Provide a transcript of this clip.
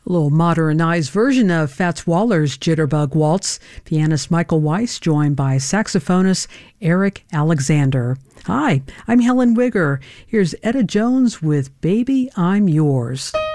A little modernized version of Fats Waller's Jitterbug Waltz. Pianist Michael Weiss joined by saxophonist Eric Alexander. Hi, I'm Helen Wigger. Here's Etta Jones with Baby, I'm Yours.